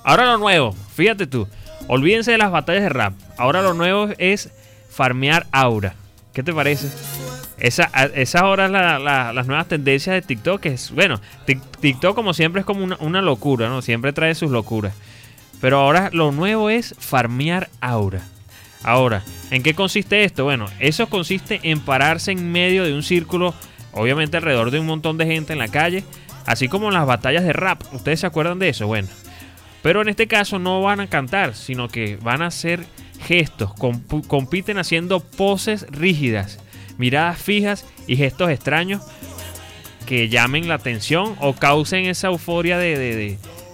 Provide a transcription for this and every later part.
Ahora lo nuevo, fíjate tú. Olvídense de las batallas de rap. Ahora lo nuevo es farmear aura. ¿Qué te parece? Esas ahora las nuevas tendencias de TikTok. Bueno, TikTok como siempre es como una locura, ¿no? Siempre trae sus locuras. Pero ahora lo nuevo es farmear aura. Ahora, ¿en qué consiste esto? Bueno, eso consiste en pararse en medio de un círculo, obviamente alrededor de un montón de gente en la calle, así como en las batallas de rap. ¿Ustedes se acuerdan de eso? Bueno, pero en este caso no van a cantar, sino que van a hacer gestos, compiten haciendo poses rígidas, miradas fijas y gestos extraños que llamen la atención o causen esa euforia de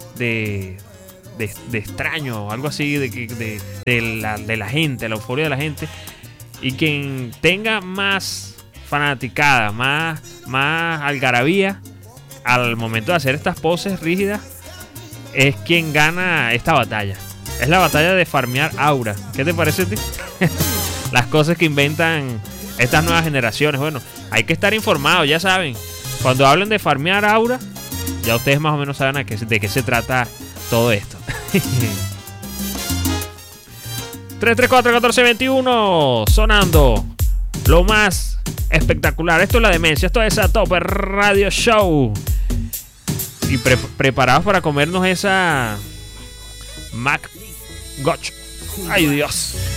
extraño, algo así de la gente, la euforia de la gente. Y quien tenga más fanaticada, más algarabía al momento de hacer estas poses rígidas, es quien gana esta batalla. Es la batalla de farmear aura. ¿Qué te parece a ti? Las cosas que inventan estas nuevas generaciones. Bueno, hay que estar informados, ya saben. Cuando hablen de farmear aura, ya ustedes más o menos saben de qué se trata todo esto. 334-1421 sonando lo más espectacular. Esto es La Demencia. Esto es A Tope Radio Show. Y preparados para comernos esa Mac Gotch. Ay, Dios.